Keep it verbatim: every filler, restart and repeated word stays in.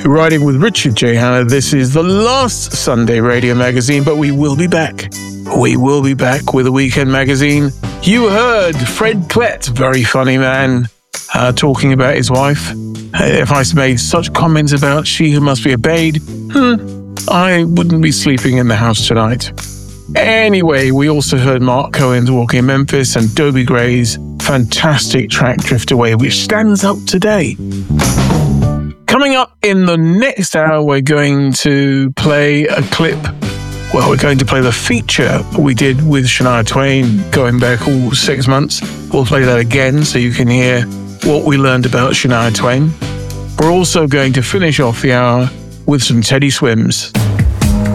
Riding with Richard J. Hanna. This is the last Sunday Radio Magazine, but we will be back. We will be back with a weekend magazine. You heard Fred Klett, very funny man, uh, talking about his wife. Uh, if I made such comments about she who must be obeyed, hmm, I wouldn't be sleeping in the house tonight. Anyway, we also heard Mark Cohen's Walking in Memphis and Dobie Gray's fantastic track Drift Away, which stands up today. Coming up in the next hour, we're going to play a clip. Well, we're going to play the feature we did with Shania Twain going back all six months. We'll play that again so you can hear what we learned about Shania Twain. We're also going to finish off the hour with some Teddy Swims.